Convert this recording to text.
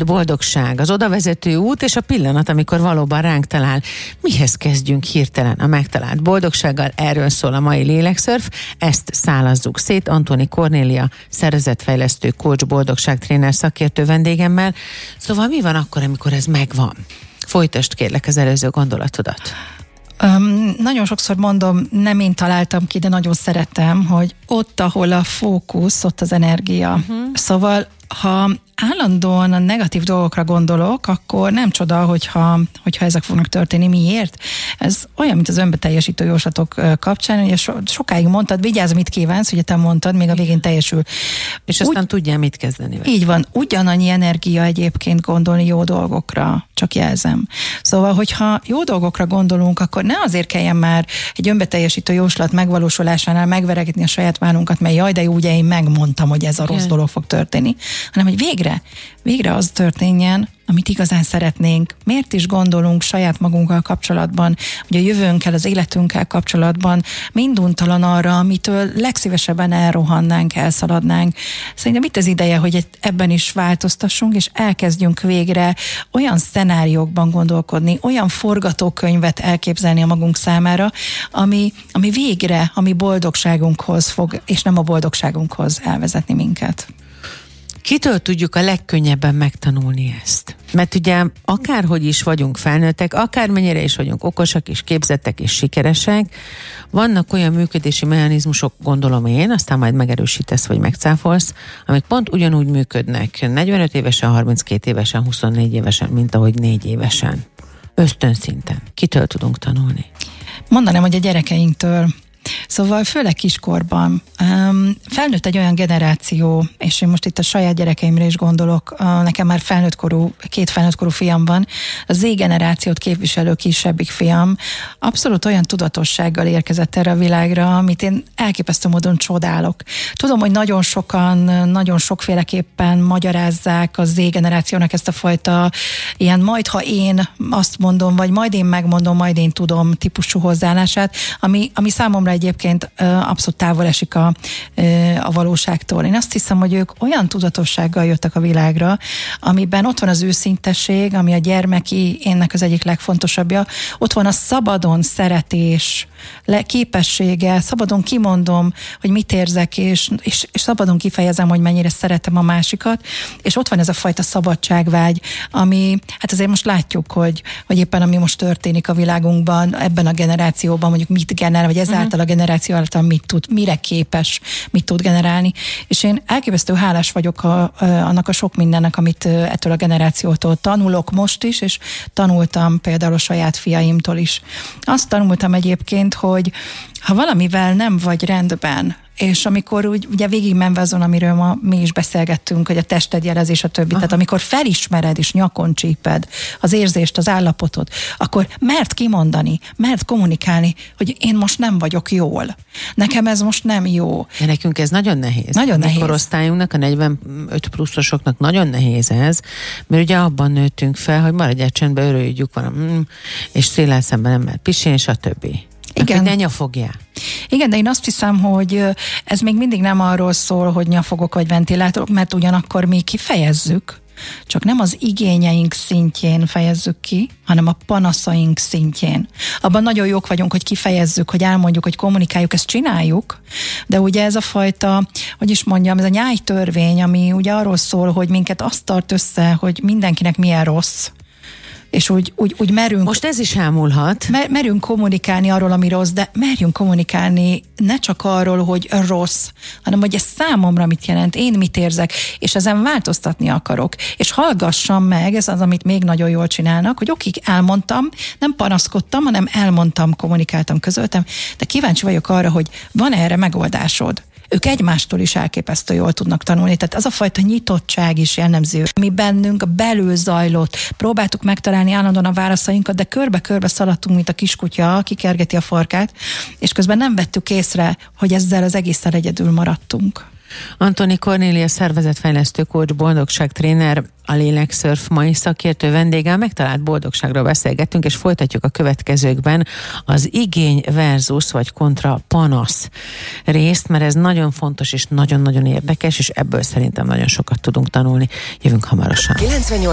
boldogság, az odavezető út és a pillanat, amikor valóban ránk talál. Mihez kezdjünk hirtelen a megtalált boldogsággal? Erről szól a mai lélekszörf. Ezt szálazzuk szét. Antoni Kornélia, szervezetfejlesztő, coach, boldogságtréner szakértő vendégemmel. Szóval mi van akkor, amikor ez megvan? Folytasd kérlek az előző gondolatodat. Nagyon sokszor mondom, nem én találtam ki, de nagyon szeretem, hogy ott, ahol a fókusz, ott az energia. Szóval, ha állandóan a negatív dolgokra gondolok, akkor nem csoda, hogyha ezek fognak történni. Miért? Ez olyan, mint az önbeteljesítő jóslatok kapcsán, ugye sokáig mondtad, vigyázz, mit kívánsz, ugye te mondtad, még a végén teljesül. És aztán tudjál mit kezdeni vele. Így van, ugyanannyi energia egyébként gondolni jó dolgokra, csak jelzem. Szóval, hogyha jó dolgokra gondolunk, akkor ne azért kelljen már egy önbeteljesítő jóslat megvalósulásánál megveregetni a saját válunkat, mert jaj, de jó, ugye én megmondtam, hogy ez a rossz dolog fog történni, hanem hogy végre az történjen, amit igazán szeretnénk. Miért is gondolunk saját magunkkal kapcsolatban, hogy a jövőnkkel, az életünkkel kapcsolatban minduntalan arra, amitől legszívesebben elrohannánk, elszaladnánk. Szerintem itt az ideje, hogy ebben is változtassunk, és elkezdjünk végre olyan szenáriókban gondolkodni, olyan forgatókönyvet elképzelni a magunk számára, ami végre a mi boldogságunkhoz fog, és nem a boldogságunkhoz elvezetni minket. Kitől tudjuk a legkönnyebben megtanulni ezt? Mert ugye akárhogy is vagyunk felnőttek, akármennyire is vagyunk okosak és képzettek és sikeresek, vannak olyan működési mechanizmusok, gondolom én, aztán majd megerősítesz vagy megcáfolsz, amik pont ugyanúgy működnek 45 évesen, 32 évesen, 24 évesen, mint ahogy 4 évesen. Ösztönszinten. Kitől tudunk tanulni? Mondanám, hogy a gyerekeinktől. Szóval főleg kiskorban felnőtt egy olyan generáció, és én most itt a saját gyerekeimre is gondolok, nekem már két felnőttkorú fiam van, a Z generációt képviselő kisebbik fiam abszolút olyan tudatossággal érkezett erre a világra, amit én elképesztő módon csodálok. Tudom, hogy nagyon sokan, nagyon sokféleképpen magyarázzák a Z generációnak ezt a fajta ilyen majd, ha én azt mondom, vagy majd én megmondom, majd én tudom típusú hozzáállását, ami számomra egyébként abszolút távol esik a valóságtól. Én azt hiszem, hogy ők olyan tudatossággal jöttek a világra, amiben ott van az őszintesség, ami a gyermeki énnek az egyik legfontosabbja. Ott van a szabadon szeretés képessége, szabadon kimondom, hogy mit érzek, és szabadon kifejezem, hogy mennyire szeretem a másikat, és ott van ez a fajta szabadságvágy, ami, hát azért most látjuk, hogy éppen ami most történik a világunkban, ebben a generációban mondjuk mit generál, vagy ezáltal a generáció által mit tud, mire képes, mit tud generálni, és én elképesztő hálás vagyok annak a sok mindennek, amit ettől a generációtól tanulok most is, és tanultam például a saját fiaimtól is. Azt tanultam egyébként, hogy ha valamivel nem vagy rendben, és amikor ugye végigmenve azon, amiről mi is beszélgettünk, hogy a tested jelezés, a többi, tehát amikor felismered és nyakon csíped az érzést, az állapotot, akkor mert kimondani, mert kommunikálni, hogy én most nem vagyok jól. Nekem ez most nem jó. De nekünk ez nagyon nehéz. Nagyon nehéz. A korosztályunknak, a 45 pluszosoknak nagyon nehéz ez, mert ugye abban nőttünk fel, hogy maradj csendben, örüljük van, és széllel szemben nem mert pisilni, és a többi. Igen. Ne nyafogjál. Igen, de én azt hiszem, hogy ez még mindig nem arról szól, hogy nyafogok vagy ventilátorok, mert ugyanakkor mi kifejezzük, csak nem az igényeink szintjén fejezzük ki, hanem a panaszaink szintjén. Abban nagyon jók vagyunk, hogy kifejezzük, hogy elmondjuk, hogy kommunikáljuk, ezt csináljuk, de ugye ez a fajta, hogy is mondjam, ez a nyájtörvény, ami ugye arról szól, hogy minket azt tart össze, hogy mindenkinek milyen rossz, és úgy merünk... Most ez is ámulhat. Merünk kommunikálni arról, ami rossz, de merjünk kommunikálni ne csak arról, hogy rossz, hanem hogy ez számomra mit jelent, én mit érzek, és ezen változtatni akarok. És hallgassam meg, ez az, amit még nagyon jól csinálnak, hogy oké, elmondtam, nem panaszkodtam, hanem elmondtam, kommunikáltam, közöltem, de kíváncsi vagyok arra, hogy van erre megoldásod. Ők egymástól is elképesztő jól tudnak tanulni, tehát az a fajta nyitottság is jellemző, ami bennünk belül zajlott. Próbáltuk megtalálni állandóan a válaszainkat, de körbe-körbe szaladtunk, mint a kiskutya, aki kergeti a farkát, és közben nem vettük észre, hogy ezzel az egésszel egyedül maradtunk. Antoni Kornélia, szervezetfejlesztő, coach, boldogságtréner, a lélekszörf mai szakértő vendége. A megtalált boldogságról beszélgettünk, és folytatjuk a következőkben az igény versus vagy kontra panasz részt, mert ez nagyon fontos és nagyon-nagyon érdekes, és ebből szerintem nagyon sokat tudunk tanulni. Jövünk hamarosan.